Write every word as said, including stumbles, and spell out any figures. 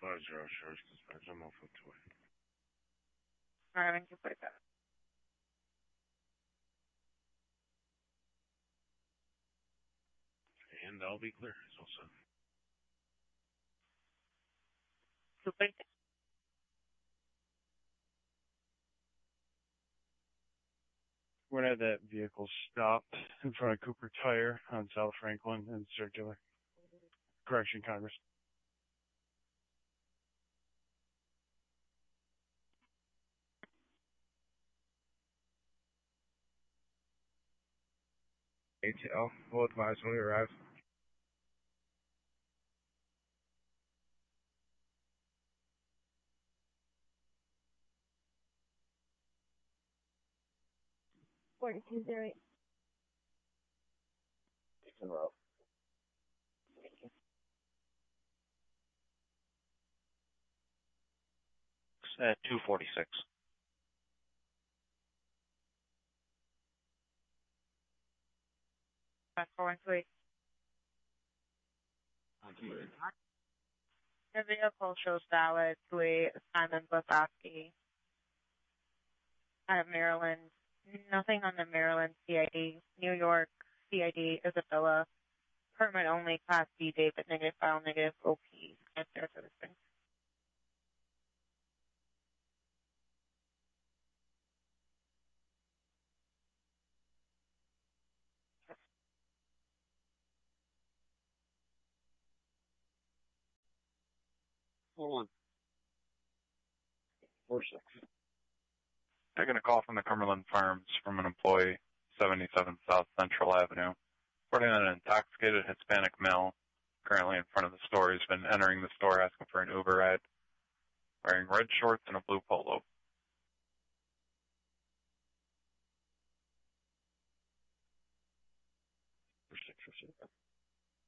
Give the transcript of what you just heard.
five zero, Sheriff's Dispatch. I'm off foot away. Alright, I'm going to that. And I'll be clear. It's all set. Super. When had that vehicle stopped in front of Cooper Tire on South Franklin and Circular. Correction, Congress. A T L, we'll advise when we arrive. forty-two zero eight. In row. At two forty-six. That's four one two eight. The vehicle shows valid to a Simon Blasowski out of Maryland. Nothing on the Maryland C I D. New York C I D, Isabella. Permit only, Class B, David, negative file, negative O P. Can't there for this thing. Hold on. Four six. Taking a call from the Cumberland Farms from an employee, seventy-seven South Central Avenue. Reporting that an intoxicated Hispanic male currently in front of the store has been entering the store asking for an Uber ride, wearing red shorts and a blue polo. Four six, four six.